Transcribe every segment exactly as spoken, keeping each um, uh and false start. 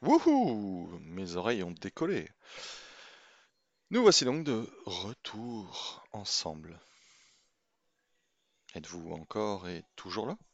Wouhou! Mes oreilles ont décollé. Nous voici donc de retour ensemble. Êtes-vous encore et toujours là?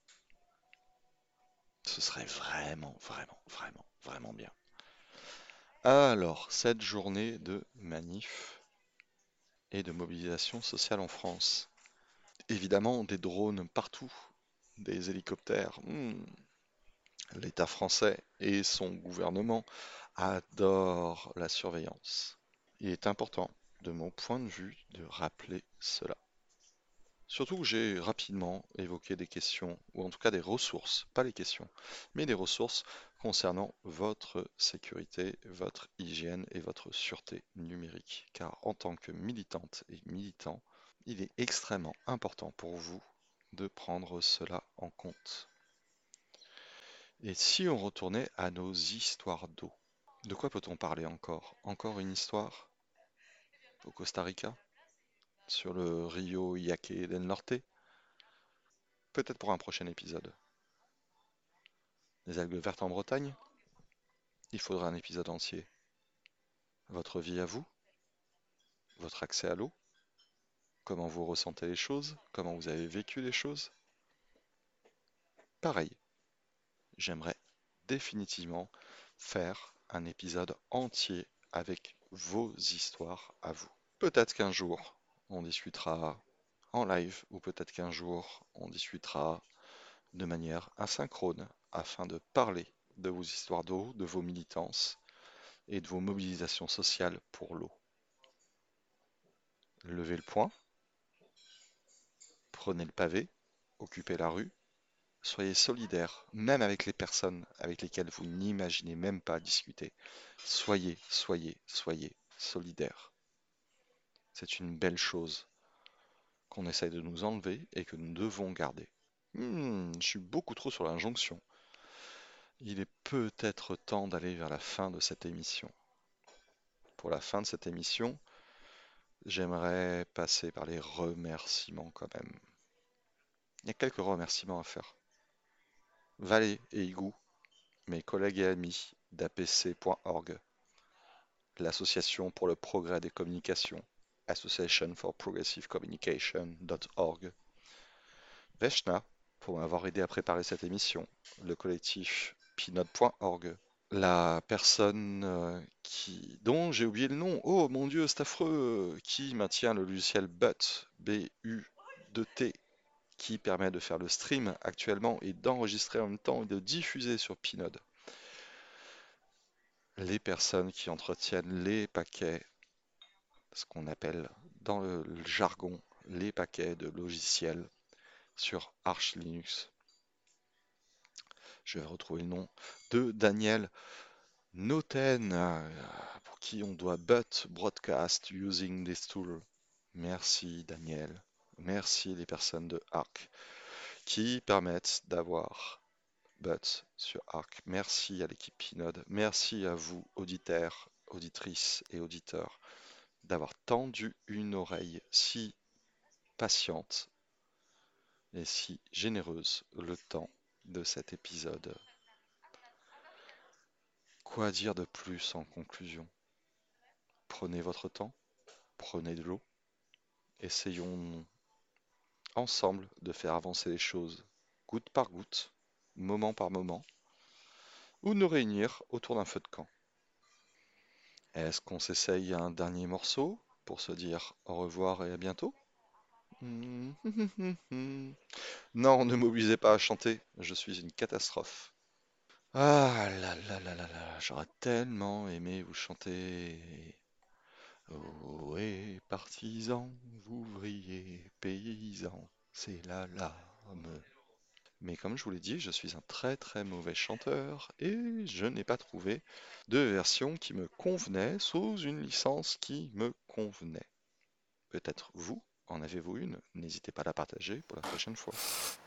Ce serait vraiment, vraiment, vraiment, vraiment bien. Alors, cette journée de manif et de mobilisation sociale en France. Évidemment, des drones partout, des hélicoptères. Hmm, L'État français et son gouvernement adorent la surveillance. Il est important, de mon point de vue, de rappeler cela. Surtout que j'ai rapidement évoqué des questions, ou en tout cas des ressources, pas les questions, mais des ressources concernant votre sécurité, votre hygiène et votre sûreté numérique. Car en tant que militante et militant, il est extrêmement important pour vous de prendre cela en compte. Et si on retournait à nos histoires d'eau, de quoi peut-on parler encore? Encore une histoire au Costa Rica, sur le Rio Yaque del Norte? Peut-être pour un prochain épisode. Les algues vertes en Bretagne? Il faudra un épisode entier. Votre vie à vous? Votre accès à l'eau? Comment vous ressentez les choses? Comment vous avez vécu les choses? Pareil, j'aimerais définitivement faire un épisode entier avec vos histoires à vous. Peut-être qu'un jour, on discutera en live, ou peut-être qu'un jour, on discutera de manière asynchrone afin de parler de vos histoires d'eau, de vos militances et de vos mobilisations sociales pour l'eau. Levez le poing, prenez le pavé, occupez la rue, soyez solidaires, même avec les personnes avec lesquelles vous n'imaginez même pas discuter. Soyez, soyez, soyez solidaires. C'est une belle chose qu'on essaye de nous enlever et que nous devons garder. Hmm, je suis beaucoup trop sur l'injonction. Il est peut-être temps d'aller vers la fin de cette émission. Pour la fin de cette émission, j'aimerais passer par les remerciements quand même. Il y a quelques remerciements à faire. Valé et Igou, mes collègues et amis d'A P C point org, l'Association pour le progrès des communications, Association for Progressive Communication dot org, Veshna, pour m'avoir aidé à préparer cette émission, le collectif pinode point org, la personne euh, qui, dont j'ai oublié le nom, oh mon Dieu, c'est affreux, qui maintient le logiciel but, B U deux T, qui permet de faire le stream actuellement et d'enregistrer en même temps et de diffuser sur Pinode. Les personnes qui entretiennent les paquets, ce qu'on appelle dans le jargon les paquets de logiciels sur Arch Linux. Je vais retrouver le nom de Daniel Noten, pour qui on doit but broadcast using this tool. Merci Daniel. Merci les personnes de Arc qui permettent d'avoir but sur Arc. Merci à l'équipe Pinode. Merci à vous, auditeurs, auditrices et auditeurs, d'avoir tendu une oreille si patiente et si généreuse le temps de cet épisode. Quoi dire de plus en conclusion? Prenez votre temps, prenez de l'eau, essayons ensemble de faire avancer les choses goutte par goutte, moment par moment, ou nous réunir autour d'un feu de camp. Est-ce qu'on s'essaye un dernier morceau pour se dire au revoir et à bientôt? Non, ne m'obligez pas à chanter, je suis une catastrophe. Ah là là là là là, j'aurais tellement aimé vous chanter. Ohé, partisans, ouvriers, paysans, c'est la larme. Mais comme je vous l'ai dit, je suis un très très mauvais chanteur et je n'ai pas trouvé de version qui me convenait sous une licence qui me convenait. Peut-être vous en avez-vous une? N'hésitez pas à la partager pour la prochaine fois.